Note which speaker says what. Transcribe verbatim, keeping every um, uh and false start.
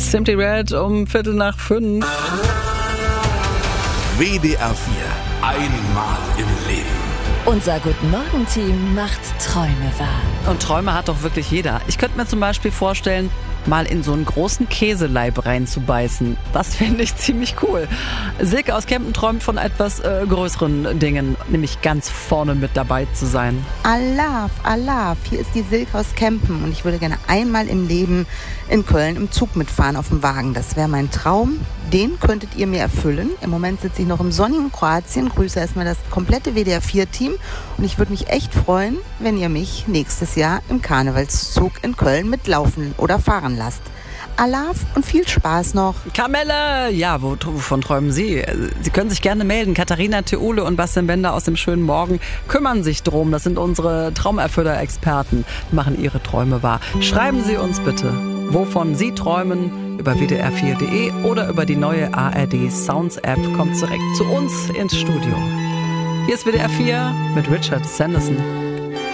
Speaker 1: Simply Red um Viertel nach fünf.
Speaker 2: W D R vier. Einmal im Leben.
Speaker 3: Unser Guten-Morgen-Team macht Träume wahr.
Speaker 1: Und Träume hat doch wirklich jeder. Ich könnte mir zum Beispiel vorstellen, mal in so einen großen Käseleib reinzubeißen. Das fände ich ziemlich cool. Silke aus Kempen träumt von etwas äh, größeren Dingen, nämlich ganz vorne mit dabei zu sein.
Speaker 4: Alaf, Alaf, hier ist die Silke aus Kempen und ich würde gerne einmal im Leben in Köln im Zug mitfahren auf dem Wagen. Das wäre mein Traum. Den könntet ihr mir erfüllen. Im Moment sitze ich noch im sonnigen Kroatien, grüße erstmal das komplette W D R vier Team und ich würde mich echt freuen, wenn ihr mich nächstes Jahr im Karnevalszug in Köln mitlaufen oder fahren lasst. Alaf und viel Spaß noch.
Speaker 1: Kamelle! Ja, wovon träumen Sie? Sie können sich gerne melden. Katharina Theole und Bastian Bender aus dem schönen Morgen kümmern sich drum. Das sind unsere Traumerfüller-Experten. Die machen Ihre Träume wahr. Schreiben Sie uns bitte, wovon Sie träumen, über w d r vier punkt d e oder über die neue A R D Sounds App. Kommt direkt zu uns ins Studio. Hier ist W D R vier mit Richard Sanderson.